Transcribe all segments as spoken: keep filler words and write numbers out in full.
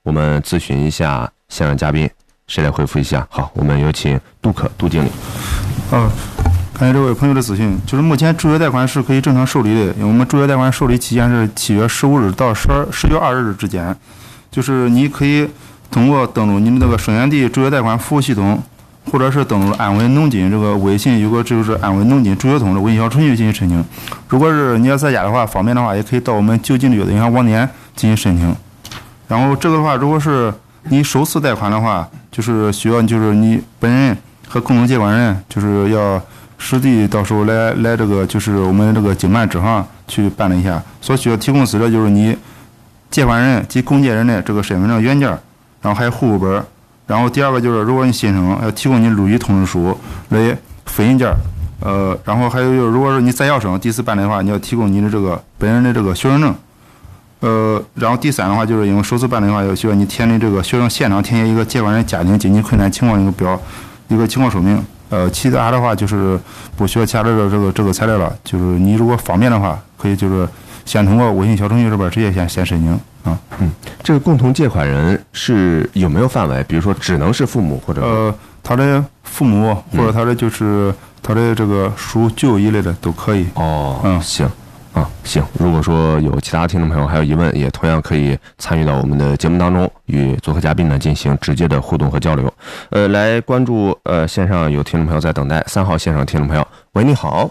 我们咨询一下现场嘉宾，谁来回复一下？好，我们有请杜可杜经理。 啊，感谢这位朋友的咨询。就是目前助学贷款是可以正常受理的，因为我们助学贷款受理期间是七月十五日到十二十月二十日之间。就是你可以通过登录你的这个生源地助学贷款服务系统，或者是登录安徽农金这个微信，有个就是安徽农金助学通的微信小程序进行申请。如果是你要在家的话，方便的话，也可以到我们就近的有的银行网点进行申请。然后这个的话，如果是你首次贷款的话，就是需要就是你本人和共同借款人就是要实地到时候来来这个就是我们这个经办支行去办理一下。所需要提供资料就是你借款人及共借人的这个身份证原件，然后还有户口本。然后第二个就是如果你新生要提供你录取通知书的复印件，呃，然后还有就是如果是你在校生第一次办理的话，你要提供你的这个本人的这个学生证。呃，然后第三的话就是因为首次办理的话，要需要你填的这个学生现场填写一个借款人家庭经济困难情况一个表，一个情况说明。呃，其他的话就是不需要其他的这个这个材料了。就是你如果方便的话，可以就是先通过微信小程序这边直接先先申请啊。 嗯，这个共同借款人是有没有范围？比如说只能是父母或者呃他的父母或者他的就是他的这个叔舅一类的都可以。 哦，嗯，行。啊，行。如果说有其他听众朋友还有疑问，也同样可以参与到我们的节目当中，与做客嘉宾呢进行直接的互动和交流。呃，来关注呃线上有听众朋友在等待，三号线上听众朋友，喂，你好。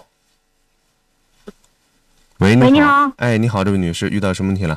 喂，你好。 喂，你好。 哎，你好，这位女士，遇到什么问题了？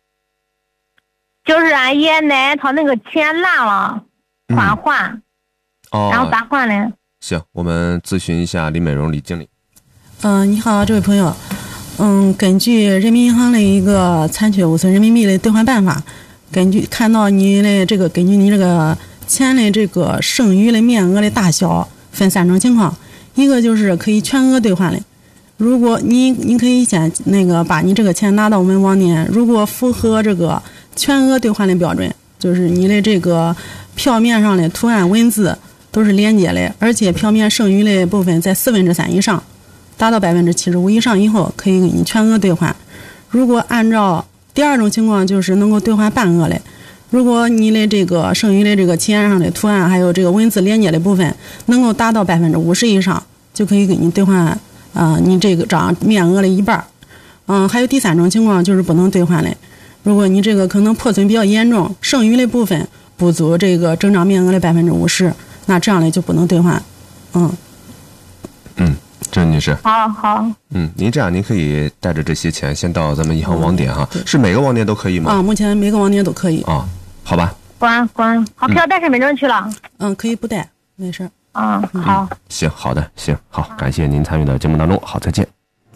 就是俺爷爷奶奶他那个钱烂了，款还。嗯、 哦。 然后咋还呢？ 行，我们咨询一下李美荣李经理。 嗯、呃，你好，这位朋友。嗯，根据人民银行的一个残缺五存人民币的兑换办法，根据看到你的这个根据你这个钱的这个剩余的面额的大小，分三种情况。一个就是可以全额兑换的，如果你你可以先那个把你这个钱拿到我们网点，如果符合这个全额兑换的标准，就是你的这个票面上的图案文字都是连接的，而且票面剩余的部分在四分之三以上。达到百分之七十五以上以后，可以给你全额兑换。如果按照第二种情况，就是能够兑换半额的。如果你的这个剩余的这个钱上的图案还有这个文字连接的部分能够达到百分之五十以上，就可以给你兑换啊、呃、你这个张面额的一半。嗯，还有第三种情况就是不能兑换的。如果你这个可能破损比较严重，剩余的部分不足这个整张面额的百分之五十，那这样的就不能兑换。嗯。 嗯。郑女士， 好好， 嗯，您这样，您可以带着这些钱先到咱们银行网点哈， 嗯、 是每个网点都可以吗？ 啊，目前每个网点都可以啊，好吧。 关关，好，不要带身份证去了。 嗯，可以不带，没事。 嗯，好、 嗯。行，好的，行，好，感谢您参与到节目当中，好，再见。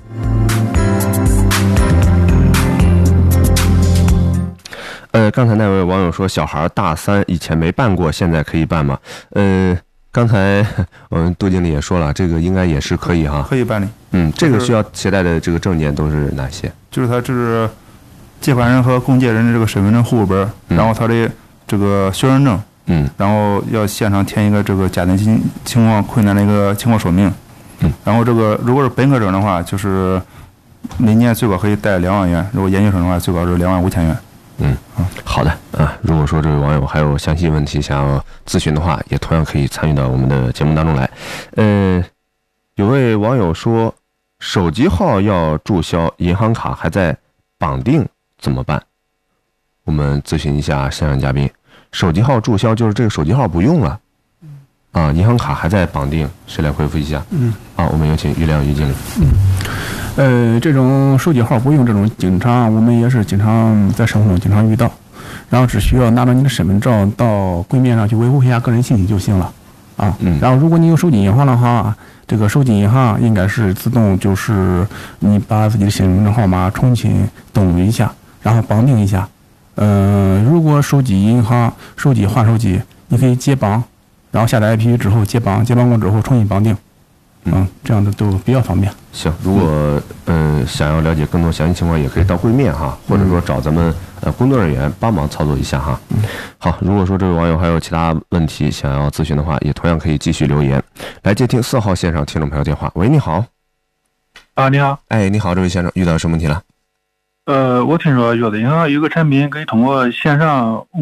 呃，刚才那位网友说，小孩大三以前没办过，现在可以办吗？嗯、呃。刚才我们杜经理也说了，这个应该也是可以哈， 可以办理。 嗯，这个需要携带的这个证件都是哪些？ 就是他这是借款人和共借人的这个身份证、户口本，嗯、然后他的这个学生证， 嗯， 然后要现场填一个这个家庭情情况困难的一个情况说明， 嗯， 然后这个如果是本科生的话，就是每年最高可以贷两万元；如果研究生的话，最高是两万五千元。 嗯，好的啊。如果说这位网友还有详细问题想要咨询的话，也同样可以参与到我们的节目当中来。呃，有位网友说，手机号要注销，银行卡还在绑定怎么办？我们咨询一下现场嘉宾，手机号注销就是这个手机号不用了，啊，银行卡还在绑定，谁来回复一下？ 嗯， 啊，我们有请于亮于经理。 嗯。呃，这种手机号不用，这种经常我们也是经常在生活中经常遇到，然后只需要拿着你的身份证到柜面上去维护一下个人信息就行了，啊， 嗯， 然后如果你有手机银行的话，这个手机银行应该是自动就是你把自己的身份证号码重新登录一下，然后绑定一下，呃，如果手机银行手机换手机，你可以解绑，然后下载 A P P 之后解绑，解绑过之后重新绑定。嗯，这样的都比较方便。 行，如果嗯、呃、想要了解更多详细情况，也可以到柜面哈，或者说找咱们呃工作人员帮忙操作一下哈。 嗯， 好，如果说这位网友还有其他问题想要咨询的话，也同样可以继续留言。来接听四号线上听众朋友电话。喂，你好。 啊，你好。 哎，你好，这位先生，遇到什么问题了？ 呃，我听说有的银行有个产品可以通过线上